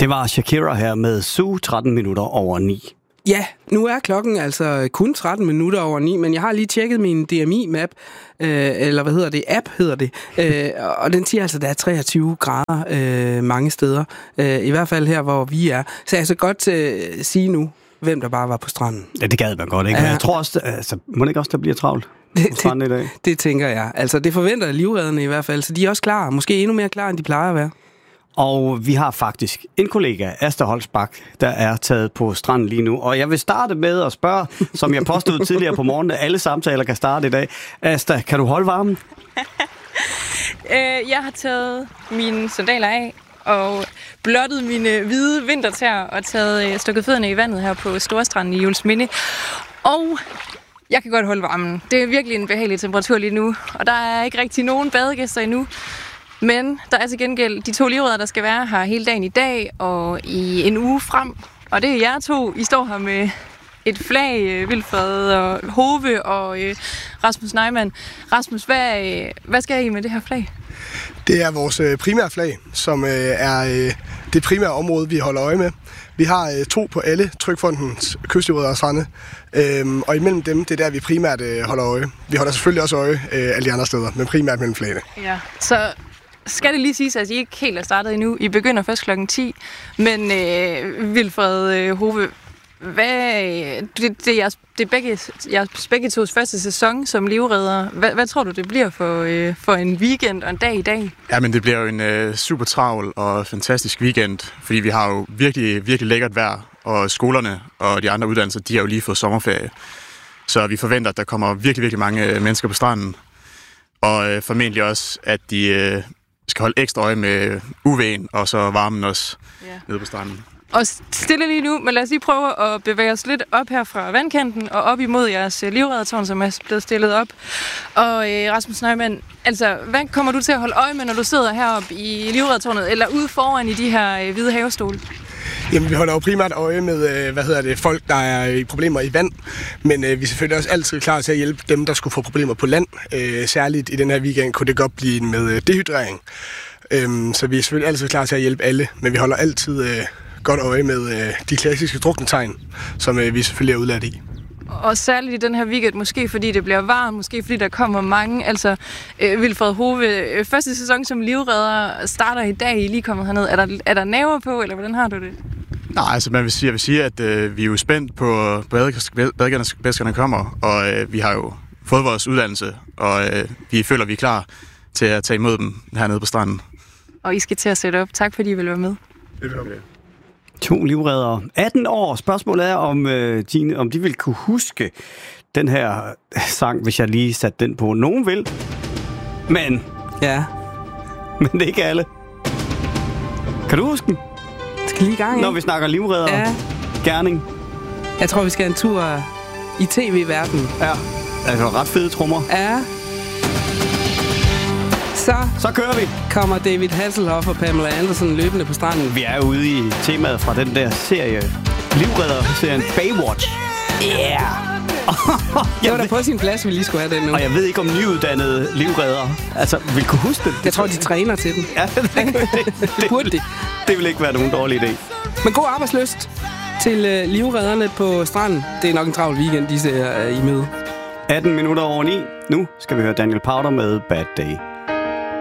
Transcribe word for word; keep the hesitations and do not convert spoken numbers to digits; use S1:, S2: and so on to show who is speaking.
S1: Det var Shakira her med Zoo, tretten minutter over ni.
S2: Ja, nu er klokken altså kun tretten minutter over ni, men jeg har lige tjekket min D M I-map, øh, eller hvad hedder det, app hedder det, øh, og den siger altså, at der er treogtyve grader øh, mange steder, øh, i hvert fald her, hvor vi er. Så jeg så godt øh, sige nu, hvem der bare var på stranden.
S1: Ja, det gad man godt, ikke? Ja. Jeg tror også, altså, må det ikke også, der bliver travlt
S2: det,
S1: på stranden i dag?
S2: Det, det tænker jeg. Altså, det forventer livredderne i hvert fald, så de er også klar. Måske endnu mere klar, end de plejer at være.
S1: Og vi har faktisk en kollega, Asta Holsbak, der er taget på stranden lige nu. Og jeg vil starte med at spørge, som jeg påstod tidligere på morgenen, at alle samtaler kan starte i dag. Asta, kan du holde varmen?
S3: jeg har taget mine sandaler af og blottet mine hvide vintertær og taget stukket fødderne i vandet her på Storstranden i Juelsminde. Og jeg kan godt holde varmen. Det er virkelig en behagelig temperatur lige nu, og der er ikke rigtig nogen badegæster endnu. Men der er til gengæld de to livreddere, der skal være her hele dagen i dag og i en uge frem. Og det er jer to. I står her med et flag, Vilfred og Hove og øh, Rasmus Neumann. Rasmus, hvad, øh, hvad skal I med det her flag?
S4: Det er vores øh, primære flag, som øh, er øh, det primære område, vi holder øje med. Vi har øh, to på alle Trygfondens kystlivredder og strande, øhm, og imellem dem, det er der, vi primært øh, holder øje. Vi holder selvfølgelig også øje øh, alle de andre steder, men primært mellem flagene.
S3: Ja, så skal det lige siges, at I ikke helt er startet endnu. I begynder først klokken ti, men øh, Vilfred øh, Hove, hvad, det, det er jeres, det er begge, jeres begge tos første sæson som livredder. Hvad, hvad tror du, det bliver for, øh, for en weekend og en dag i dag?
S5: Ja, men det bliver jo en øh, super travl og fantastisk weekend, fordi vi har jo virkelig, virkelig lækkert vejr, og skolerne og de andre uddannelser, de har jo lige fået sommerferie. Så vi forventer, at der kommer virkelig, virkelig mange mennesker på stranden, og øh, formentlig også, at de øh, skal holde ekstra øje med U V'en og så varmen også ja. Nede på stranden.
S3: Og stille lige nu, men lad os lige prøve at bevæge os lidt op her fra vandkanten og op imod jeres livreddertårn, som er blevet stillet op. Og øh, Rasmus Neumann, altså, hvad kommer du til at holde øje med, når du sidder heroppe i livreddertårnet, eller ude foran i de her øh, hvide havestole?
S4: Jamen, vi holder jo primært øje med, hvad hedder det, folk, der er i problemer i vand, men øh, vi er selvfølgelig også altid klar til at hjælpe dem, der skulle få problemer på land. Øh, særligt i den her weekend kunne det godt blive med dehydrering. Øh, så vi er selvfølgelig altid klar til at hjælpe alle, men vi holder altid øh, godt øje med øh, de klassiske druknetegn, som øh, vi selvfølgelig er udlært i.
S3: Og særligt i den her weekend, måske fordi det bliver varmt, måske fordi der kommer mange. Altså, øh, Vilfred Hove, øh, første sæson som livredder starter i dag, I er lige kommet herned. Er der, er der næver på, eller hvordan har du det?
S5: Nej, altså man vil sige, jeg vil sige, at øh, vi er jo spændt på badegæsterne kommer, og øh, vi har jo fået vores uddannelse, og øh, vi føler, at vi er klar til at tage imod dem hernede på stranden.
S3: Og I skal til at sætte op. Tak fordi I vil være med.
S4: Velkommen.
S1: To livreddere. atten år. Spørgsmålet er, om, øh, Tine, om de vil kunne huske den her sang, hvis jeg lige satte den på. Nogen vil, men...
S2: Ja.
S1: Men det er ikke alle. Kan du huske den?
S2: Skal lige i gang,
S1: når vi snakker livreddere?
S2: Ja.
S1: Gerning.
S2: Jeg tror, vi skal en tur i tv-verdenen.
S1: Ja. Altså ret fede trommer.
S2: Ja. Så,
S1: så kører vi.
S2: Kommer David Hasselhoff og Pamela Anderson løbende på stranden.
S1: Vi er ude i temaet fra den der serie, livredder-serien Baywatch. Yeah!
S2: Det var da på sin plads, vi lige skulle have den nu.
S1: Og jeg ved ikke, om nyuddannede livreddere altså vil kunne huske det.
S2: Jeg tror, de træner til den.
S1: Ja, det, det, det,
S2: det burde de.
S1: Det vil ikke være nogen dårlig idé.
S2: Men god arbejdslyst til uh, livredderne på stranden. Det er nok en travl weekend, de ser uh, i møde.
S1: atten minutter over ni. Nu skal vi høre Daniel Powter med Bad Day.